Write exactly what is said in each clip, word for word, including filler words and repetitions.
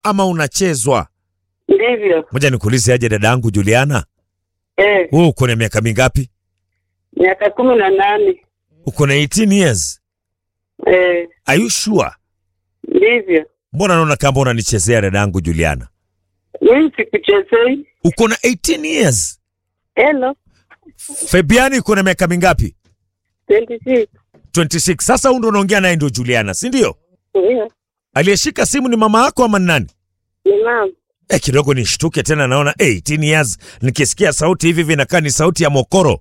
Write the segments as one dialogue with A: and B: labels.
A: ama unachezwa?
B: Ndivyo.
A: Ngoja nikuulize aje dadangu Juliana.
B: Eh.
A: Wewe uko na miaka mingapi?
B: Miaka kumi na nane.
A: Uko na eighteen years?
B: Eh.
A: Are you sure?
B: Ndivyo.
A: Mbona naona kama unanichezea dadangu Juliana?
B: Mimi sikuchezei.
A: Uko na eighteen years?
B: Hello.
A: Fabiani uko na miaka mingapi?
B: twenty-six.
A: twenty-six. Sasa huyu ndo unaongea naye ndo Juliana, si ndio?
B: Ndio.
A: Aliyeshika simu ni mama yako ama nani?
B: Ni mama.
A: Eh, kidogo nishtuke tena naona eighteen years nikisikia sauti hivi vinakaa ni sauti ya mokoro.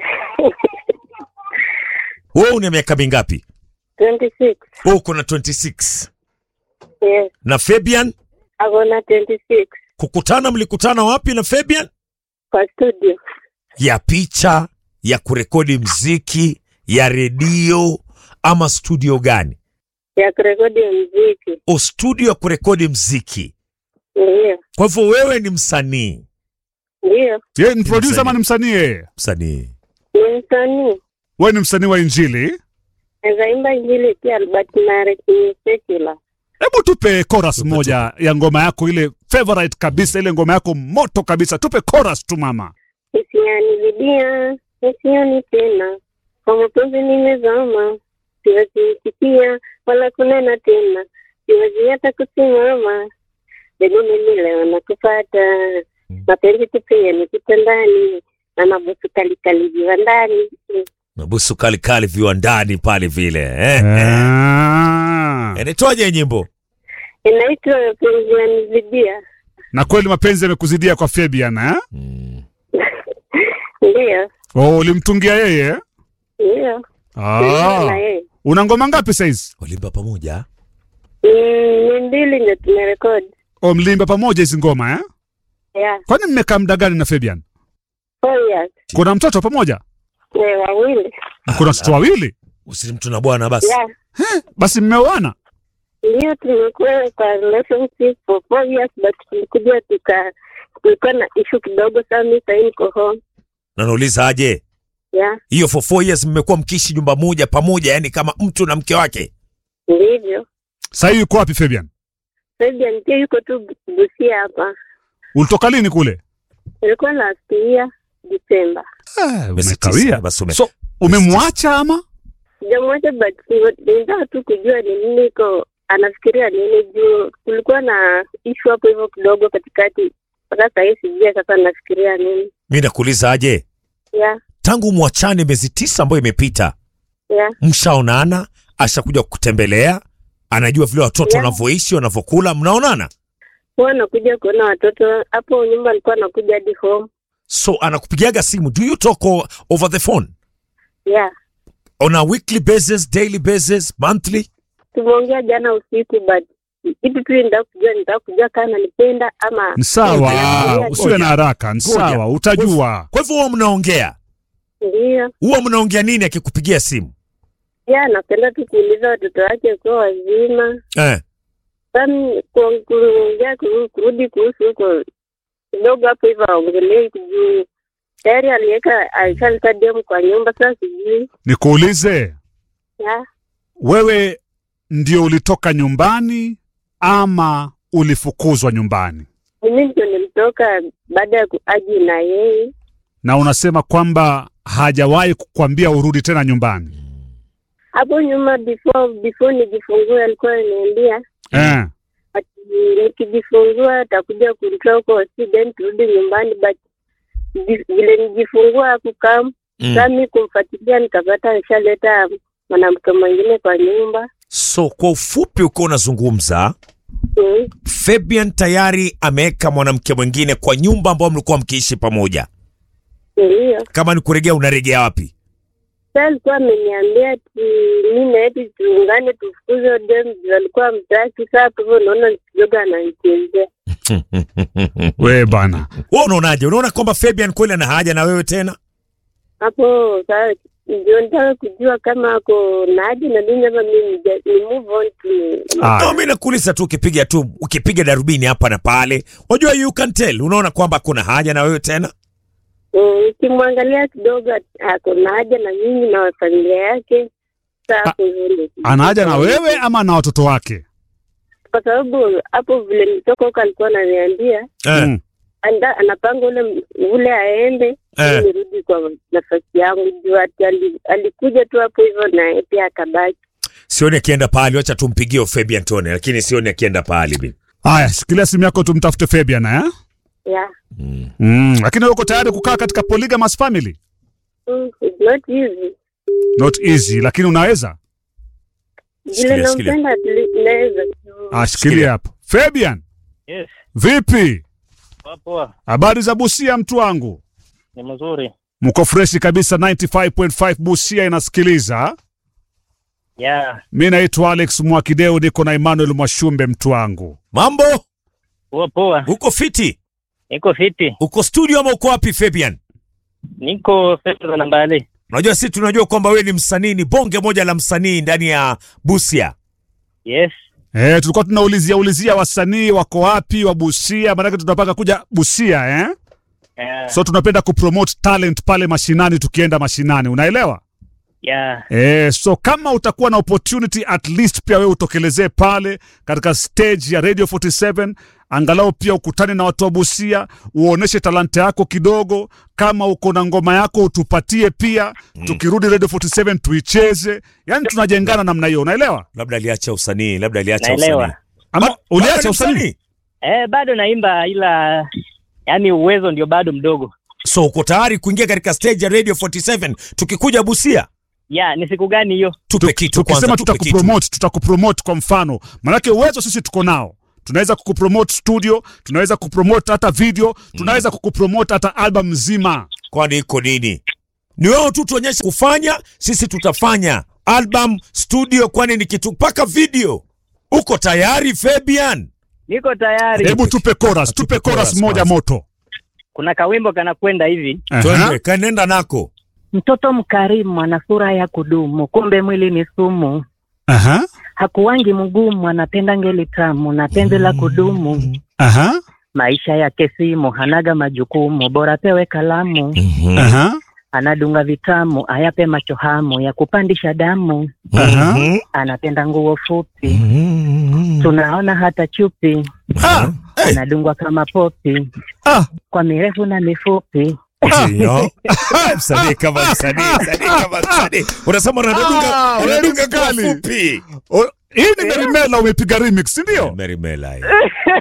A: Wewe una miaka mingapi?
B: twenty-six.
A: Wewe uko na twenty-six.
B: Yes.
A: Na Fabian?
B: Ako na twenty-six.
A: Kukutana mlikutana wapi na Fabian?
B: Kwa studio.
A: Ya picha, ya kurekodi mziki, ya redio ama studio gani?
B: Ya kurekodi muziki.
A: O, studio ya kurekodi mziki.
B: Ndio.
A: Kwa hivyo wewe ni msanii.
B: Ndio.
C: Yeye ni producer ama ni msanii yeye?
A: Msanii.
B: Ni msanii.
C: Wewe ni msanii wa injili?
B: Naweza imba injili pia Albert Mare ni secular.
C: Hebu tupe chorus
A: Tupe,
C: moja ya ngoma yako ile favorite kabisa, ile ngoma yako moto kabisa. Tupe chorus tu mama.
B: Isiyanizidia, isioni tena. Kwa mapenzi nimezama. Siwezi kusikia wala kunena tena. Siwezi hata kusimama. Baby mimi leo nakupata. Mapenzi tupia ni kitandani. Na mabusu kali kali viwandani.
A: Mabusu kali kali viwandani pale vile. Eh.
C: Ah.
A: Eh, nitoaje nyimbo?
B: Inaitwa mapenzi yanizidia.
C: Na kweli mapenzi yamekuzidia kwa Fabian eh?
A: Mm.
B: Ndio.
C: Oh, ulimtungia yeye?
B: Ndio.
C: Ah. Una ngoma ngapi saizi?
A: Walimba pamoja?
B: Mm, ni mbili ndio tumerekodi.
C: O, mlimba pamoja hizi ngoma eh?
B: Yeah.
C: Kwani mmekaa muda gani na Fabian?
B: Four years.
C: Kuna mtoto pamoja?
B: Eh, wawili.
C: Kuna watoto wawili?
A: Usili mtu na bwana basi.
B: Yeah.
C: Basi mmeoana?
B: Ndio tumekuwa kwa relationship for four years but tulikuja tuka tulikuwa na issue kidogo sana mimi sasa niko home.
A: Na nauliza aje?
B: Yeah.
A: Hiyo for four years mmekuwa mkiishi nyumba moja pamoja, yani kama mtu na mke wake?
B: Ndivyo.
C: Sasa yuko wapi Fabian?
B: Fabian ndio yuko tu Busia hapa.
C: Ulitoka lini kule?
B: Ilikuwa last year December.
C: Ah, umekawia.
A: Basi ume.
C: So, umemwacha ama?
B: Jamani but ndio tu kujua ni nini iko anafikiria nini juu kulikuwa na issue hapo hivyo kidogo katikati. Mpaka sasa hivi sijui sasa nafikiria nini.
A: Mimi nakuuliza aje?
B: Yeah.
A: Tangu mwachane miezi tisa ambayo imepita.
B: Yeah.
A: Mshaonana, ashakuja kukutembelea, anajua vile watoto
B: Yeah.
A: wanavyoishi, wanavyokula, mnaonana?
B: Huwa anakuja kuona watoto hapo nyumba, alikuwa anakuja hadi home.
A: So anakupigiaga simu, do you talk o- over the phone?
B: Yeah.
A: On a weekly basis, daily basis, monthly?
B: Tumeongea jana usiku but kitu tu ndio kujua nitaka kujua kama ananipenda ama
C: Ni sawa,
B: Ngoja.
C: usiwe na haraka, ni
A: Ngoja.
C: sawa, utajua.
A: Kwa hivyo huwa mnaongea?
B: ndio.
A: Huwa mnaongea nini akikupigia simu?
B: Yeah, napenda tu kuuliza watoto wake kwa wazima.
A: Eh.
B: Sasa kuongea kuhu- kurudi kuhusu huko kidogo hapo hivyo aongelee kujua. Tayari aliweka alishaleta demu kwa nyumba sasa sijui.
C: Nikuulize,
B: Yeah.
C: wewe ndio ulitoka nyumbani ama ulifukuzwa nyumbani?
B: Mimi ndio nilitoka baada ya kuaji na yeye.
C: Na unasema kwamba hajawahi kukwambia urudi tena nyumbani?
B: Hapo nyuma before before nijifungua alikuwa ananiambia
C: Eh.
B: ati nikijifungua atakuja kunitoa huko then turudi nyumbani but ji- vile nijifungua hakukam
A: Mm.
B: kami kumfuatilia nikapata nishaleta mwanamke mwingine kwa nyumba.
A: So kwa ufupi uko unazungumza,
B: Mm.
A: Fabian tayari ameweka mwanamke mwingine kwa nyumba ambao mlikuwa mkiishi pamoja.
B: Ndio.
A: Kama ni kuregea, unaregea wapi?
B: Sasa alikuwa ameniambia ati mimi na eti tuungane tufukuze dem, alikuwa mtaki. Sasa hapo hivyo naona kidogo ananichezea.
C: We bana.
A: Wewe unaonaje? Unaona kwamba Fabian kweli ana haja na wewe tena?
B: Hapo sasa ndio nataka kujua kama ako na haja na mimi ama mimi nija- ni move on to.
C: Ah.
A: No, mimi nakuuliza tu, ukipiga tu ukipiga darubini hapa na pale, unajua you can tell. Unaona kwamba kuna haja na wewe tena?
B: Mm, ukimwangalia kidogo ako na haja na mimi na familia yake. Sasa hapo hivyo ndio.
C: Ana haja na wewe ama na watoto wake?
B: kwa sababu hapo vile nilitoka huko alikuwa ananiambia
A: Eh.
C: Mm.
B: anda anapanga ule ule aende
A: Eh.
B: nirudi kwa nafasi yangu juu ati ali- alikuja tu hapo hivyo na pia akabaki.
A: Sioni akienda pahali, wacha tumpigie Fabian Tone, lakini sioni akienda pahali bibi.
C: Haya, shikilia simu yako tumtafute Fabian eh?
B: Yeah.
C: Mm. Lakini wewe uko tayari kukaa katika polygamous family?
B: Mm, it's not easy.
C: Not easy, lakini unaweza?
B: Vile
A: Shikilia, shikilia.
B: nampenda at least naweza.
C: Ah,
A: Shikilia.
C: shikilia hapo. Fabian,
D: Yes,
C: vipi?
D: poa.
C: Habari za Busia mtu wangu?
D: Ni mzuri.
C: Mko freshi kabisa. ninety five point five Busia inasikiliza.
D: Yeah.
C: Mi naitwa Alex Mwakideu, niko na Emmanuel Mwashumbe mtu wangu.
A: Mambo,
D: Poa poa.
A: uko fiti?
D: Niko fiti.
A: Uko studio ama uko wapi Fabian?
D: Niko festa na mbali.
A: Unajua sisi tunajua kwamba wewe ni msanii, ni bonge moja la msanii ndani ya Busia.
D: Yes.
C: Eh, tulikuwa tunaulizia ulizia wasanii wako wapi wa Busia, maanake tunapaka kuja Busia eh?
D: Yeah.
C: So tunapenda kupromote talent pale mashinani, tukienda mashinani, unaelewa?
D: Yeah.
C: Eh, so kama utakuwa na opportunity at least pia wewe utokelezee pale katika stage ya Radio forty-seven, angalau pia ukutane na watu wa Busia, uoneshe talanta yako kidogo. Kama uko na ngoma yako utupatie pia, mm. tukirudi Radio forty-seven tuicheze. Yaani tunajengana namna hiyo, unaelewa?
A: Labda aliacha usanii, labda aliacha
D: Naelewa.
A: usanii.
C: Ama
A: Ba-
C: uliacha
A: bado ni
C: usanii?
A: msanii?
D: Eh, bado naimba ila yani uwezo ndio bado mdogo.
A: So uko tayari kuingia katika stage ya Radio forty-seven tukikuja Busia?
D: Yeah, ni siku gani hiyo?
A: Tupe kitu kwanza,
C: Tukisema
A: tupe kitu.
C: tutakupromote, tutakupromote kwa mfano. Maanake uwezo sisi tuko nao. Tunaweza kukupromote studio, tunaweza kukupromote hata video, tunaweza kukupromote hata album nzima.
A: Kwani iko nini? Ni wewe tu tuonyeshe kufanya, sisi tutafanya album, studio, kwani ni kitu mpaka video. Uko tayari Fabian?
D: Niko tayari.
C: Hebu tupe chorus, tupe
A: Tupe
C: chorus
A: chorus
C: moja
A: kwanza.
C: moto.
D: Kuna kawimbo kanakwenda hivi.
C: Aha.
A: Twende, kanenda nako.
D: Mtoto mkarimu ana sura ya kudumu, kumbe mwili ni sumu.
C: Aha.
D: Hakuwangi mgumu, anapenda ngeli tamu na penzi la kudumu.
C: Aha.
D: Maisha yake simu, hanaga majukumu, bora pewe kalamu.
C: Aha.
D: Anadunga vitamu, ayape macho hamu ya kupandisha damu.
C: Aha.
D: Anapenda nguo fupi, tunaona hata chupi.
C: Ah. Hey.
D: Anadungwa kama popi,
C: Ah.
D: kwa mirefu na mifupi.
A: Ndio. Msanii kama msanii, msanii kama msanii. Unasema unadunga,
C: Ah,
A: unadunga
C: remix
A: kwa
C: kali.
A: fupi.
C: O- Hii ni Merimela umepiga remix, si ndio?
A: Mary Mela hii.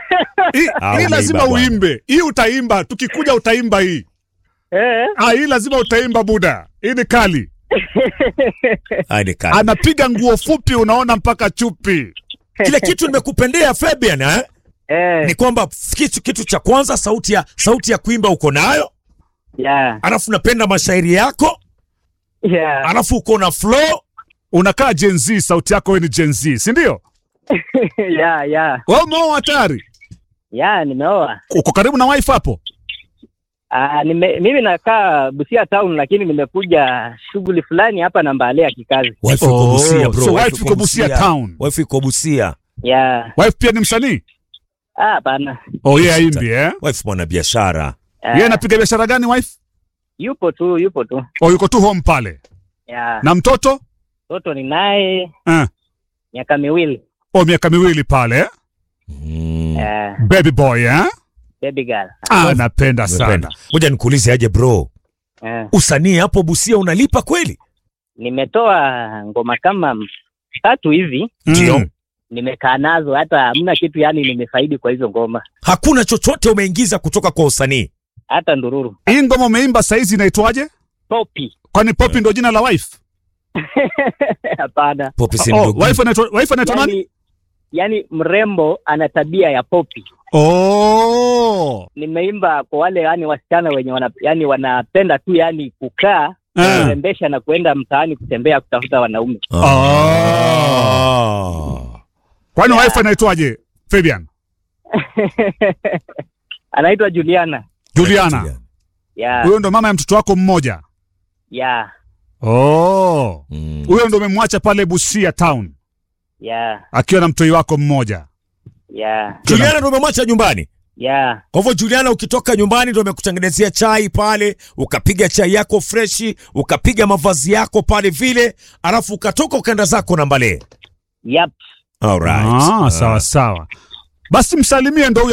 C: Hii
A: Ah,
C: hii lazima
A: umeimba bwana.
C: uimbe. Hii utaimba, tukikuja utaimba hii.
D: Eh?
C: Ah, hii lazima utaimba buda. Hii ni kali.
A: Ai ni kali.
C: Anapiga nguo fupi unaona mpaka chupi.
A: Kile kitu nimekupendea Fabian eh?
D: Eh,
A: Ni kwamba kitu, kitu cha kwanza sauti ya sauti ya kuimba uko nayo,
D: yeah,
A: alafu napenda mashairi yako,
D: yeah.
A: alafu uko na flow.
C: Unakaa Gen Z, sauti yako wewe ni Gen Z, si ndio?
D: Yeah, yeah.
C: Wewe umeoa hatari.
D: Yeah, nimeoa.
C: Uko karibu na wife hapo?
D: Ah, nime, mimi nakaa Busia town lakini nimekuja shughuli fulani hapa na Mbale ya kikazi.
A: Wife iko
C: Oh,
A: Busia bro.
C: so wife iko Busia town.
A: Wife iko Busia.
D: Yeah.
C: Wife pia ni msanii?
D: Ah, bana.
C: Oh, yeye aimbi eh?
A: Wife mwana biashara.
D: Ah,
C: Yeye anapiga biashara gani wife?
D: yupo tu, yupo tu.
C: Oh, yuko tu home pale.
D: Yeah.
C: Na mtoto?
D: Mtoto ni naye
C: Eh.
D: miaka miwili.
C: Oh, miaka miwili pale eh?
A: Mm.
D: Eh,
C: Baby boy eh?
D: baby girl.
C: Ah, napenda sana.
A: Umependa. Ngoja nikuulize aje bro.
D: Eh,
A: Usanii hapo Busia unalipa kweli?
D: nimetoa ngoma kama tatu hivi.
A: Ndio.
C: Mm.
D: Nimekaa nazo hata hamna kitu yani nimefaidi kwa hizo ngoma.
A: Hakuna chochote umeingiza kutoka kwa usanii.
D: Hata ndururu.
C: Hii ngoma umeimba saizi inaitwaje?
D: Popi.
C: Kwani Poppy ndio jina la wife?
D: Hapana.
A: Popi
C: Oh,
A: Sindogi.
C: wife anaitwa wife anaitwa nani?
D: Yani, yani mrembo ana tabia ya popi.
C: Oh.
D: Nimeimba kwa wale yani wasichana wenye wana, yani wanapenda tu yani kukaa
C: Eh.
D: kurembesha na kuenda mtaani kutembea kutafuta wanaume.
A: Ah.
C: Kwani wife anaitwaje? Fabian.
D: Anaitwa Juliana.
C: Juliana.
D: Yeah,
C: Huyo ndo mama ya mtoto wako mmoja.
D: yeah,
C: Oh.
A: Mm.
C: Huyo ndo umemwacha pale Busia town
D: yeah,
C: akiwa na mtoi wako mmoja.
D: yeah,
A: Juliana ndo umemwacha nyumbani.
D: yeah.
A: Kwa hivyo Juliana ukitoka nyumbani ndo umekutengenezea chai pale, ukapiga chai yako freshi, ukapiga mavazi yako pale vile, alafu ukatoka ukaenda zako na Mbale.
D: Yep.
A: All right.
C: Ah, sawa sawa. Basi msalimie ndo